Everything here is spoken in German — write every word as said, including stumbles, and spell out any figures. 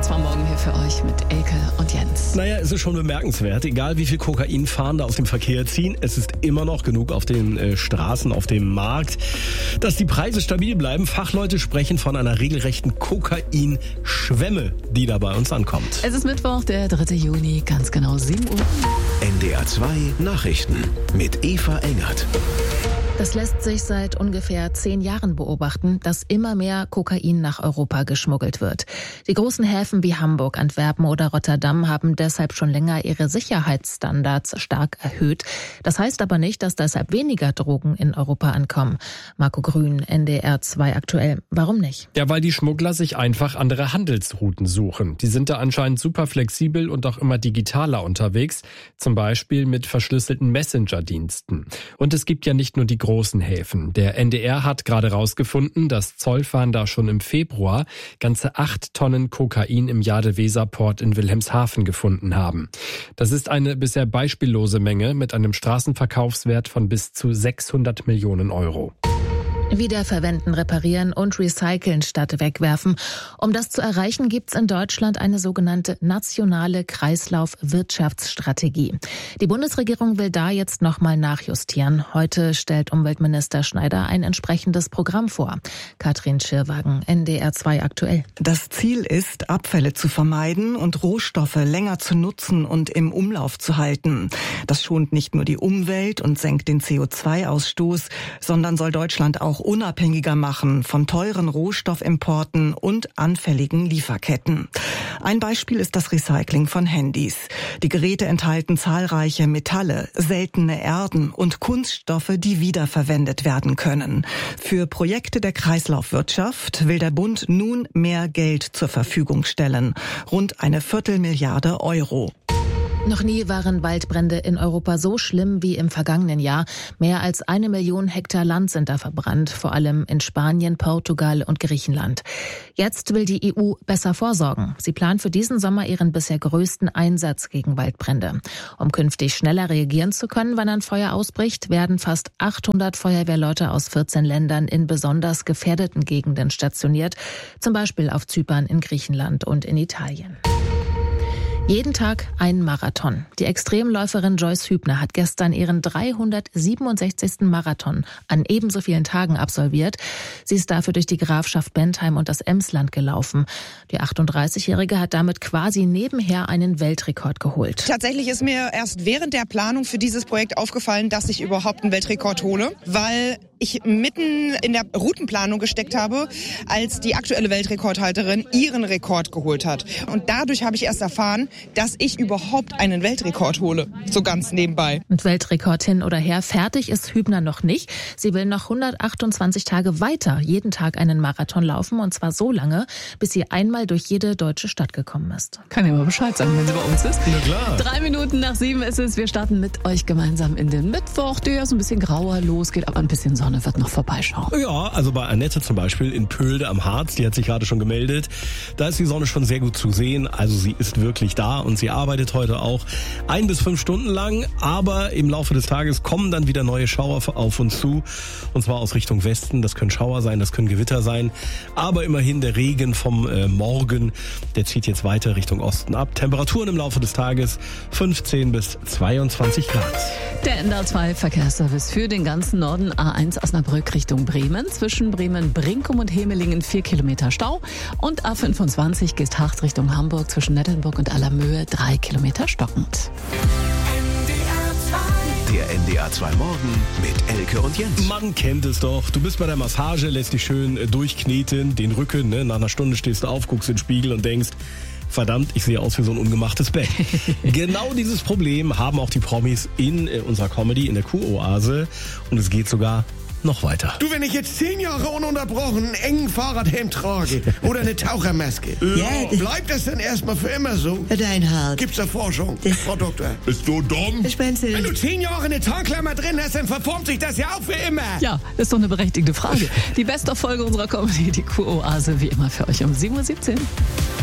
war morgen hier für euch mit Elke und Jens. Naja, es ist schon bemerkenswert, egal wie viel Kokainfahrende aus dem Verkehr ziehen, es ist immer noch genug auf den äh, Straßen, auf dem Markt, dass die Preise stabil bleiben. Fachleute sprechen von einer regelrechten Kokainschwemme, die da bei uns ankommt. Es ist Mittwoch, der dritte Juni, ganz genau sieben Uhr. N D R zwei Nachrichten mit Eva Engert. Das lässt sich seit ungefähr zehn Jahren beobachten, dass immer mehr Kokain nach Europa geschmuggelt wird. Die großen Häfen wie Hamburg, Antwerpen oder Rotterdam haben deshalb schon länger ihre Sicherheitsstandards stark erhöht. Das heißt aber nicht, dass deshalb weniger Drogen in Europa ankommen. Marco Grün, N D R zwei aktuell. Warum nicht? Ja, weil die Schmuggler sich einfach andere Handelsrouten suchen. Die sind da anscheinend super flexibel und auch immer digitaler unterwegs, zum Beispiel mit verschlüsselten Messenger-Diensten. Und es gibt ja nicht nur die großen Häfen. Der N D R hat gerade rausgefunden, dass Zollfahnder schon im Februar ganze acht Tonnen Kokain im Jade-Weser-Port in Wilhelmshaven gefunden haben. Das ist eine bisher beispiellose Menge mit einem Straßenverkaufswert von bis zu sechshundert Millionen Euro. Wiederverwenden, reparieren und recyceln statt wegwerfen. Um das zu erreichen, gibt's in Deutschland eine sogenannte nationale Kreislaufwirtschaftsstrategie. Die Bundesregierung will da jetzt nochmal nachjustieren. Heute stellt Umweltminister Schneider ein entsprechendes Programm vor. Katrin Schirwagen, N D R zwei aktuell. Das Ziel ist, Abfälle zu vermeiden und Rohstoffe länger zu nutzen und im Umlauf zu halten. Das schont nicht nur die Umwelt und senkt den C O zwei Ausstoß, sondern soll Deutschland auch unabhängiger machen von teuren Rohstoffimporten und anfälligen Lieferketten. Ein Beispiel ist das Recycling von Handys. Die Geräte enthalten zahlreiche Metalle, seltene Erden und Kunststoffe, die wiederverwendet werden können. Für Projekte der Kreislaufwirtschaft will der Bund nun mehr Geld zur Verfügung stellen. Rund eine Viertelmilliarde Euro. Noch nie waren Waldbrände in Europa so schlimm wie im vergangenen Jahr. Mehr als eine Million Hektar Land sind da verbrannt, vor allem in Spanien, Portugal und Griechenland. Jetzt will die E U besser vorsorgen. Sie plant für diesen Sommer ihren bisher größten Einsatz gegen Waldbrände. Um künftig schneller reagieren zu können, wenn ein Feuer ausbricht, werden fast achthundert Feuerwehrleute aus vierzehn Ländern in besonders gefährdeten Gegenden stationiert, zum Beispiel auf Zypern, in Griechenland und in Italien. Jeden Tag ein Marathon. Die Extremläuferin Joyce Hübner hat gestern ihren dreihundertsiebenundsechzigsten Marathon an ebenso vielen Tagen absolviert. Sie ist dafür durch die Grafschaft Bentheim und das Emsland gelaufen. Die achtunddreißigjährige hat damit quasi nebenher einen Weltrekord geholt. Tatsächlich ist mir erst während der Planung für dieses Projekt aufgefallen, dass ich überhaupt einen Weltrekord hole, weil ich mitten in der Routenplanung gesteckt habe, als die aktuelle Weltrekordhalterin ihren Rekord geholt hat. Und dadurch habe ich erst erfahren, dass ich überhaupt einen Weltrekord hole. So ganz nebenbei. Und Weltrekord hin oder her, fertig ist Hübner noch nicht. Sie will noch hundertachtundzwanzig Tage weiter jeden Tag einen Marathon laufen. Und zwar so lange, bis sie einmal durch jede deutsche Stadt gekommen ist. Kann ja mal Bescheid sagen, wenn sie bei uns ist. Na klar. Drei Minuten nach sieben ist es. Wir starten mit euch gemeinsam in den Mittwoch, der ja so ein bisschen grauer losgeht, aber ein bisschen Sonne wird noch vorbeischauen. Ja, also bei Annette zum Beispiel in Pölde am Harz, die hat sich gerade schon gemeldet. Da ist die Sonne schon sehr gut zu sehen. Also sie ist wirklich da und sie arbeitet heute auch ein bis fünf Stunden lang. Aber im Laufe des Tages kommen dann wieder neue Schauer auf uns zu. Und zwar aus Richtung Westen. Das können Schauer sein, das können Gewitter sein. Aber immerhin der Regen vom äh, Morgen, der zieht jetzt weiter Richtung Osten ab. Temperaturen im Laufe des Tages fünfzehn bis zweiundzwanzig Grad. Der N D R zwei Verkehrsservice für den ganzen Norden. A eins Osnabrück Richtung Bremen. Zwischen Bremen-Brinkum und Hemelingen vier Kilometer Stau. Und A fünfundzwanzig Geesthacht Richtung Hamburg zwischen Nettelnburg und Allermöhe drei Kilometer stockend. Der N D R zwei Morgen mit Elke und Jens. Man kennt es doch. Du bist bei der Massage, lässt dich schön durchkneten, den Rücken. Ne? Nach einer Stunde stehst du auf, guckst in den Spiegel und denkst, verdammt, ich sehe aus wie so ein ungemachtes Bett. Genau dieses Problem haben auch die Promis in unserer Comedy, in der Kuroase. Und es geht sogar noch weiter. Du, wenn ich jetzt zehn Jahre ununterbrochen einen engen Fahrradhelm trage oder eine Tauchermaske, Ja, bleibt das denn erstmal für immer so? Reinhard. Gibt's da Forschung, Frau Doktor? Bist du dumm? Spenzel. Wenn du zehn Jahre eine Tarnklammer drin hast, dann verformt sich das ja auch für immer. Ja, ist doch eine berechtigte Frage. Die beste Folge unserer Comedy, die Kuroase, wie immer für euch um sieben Uhr siebzehn.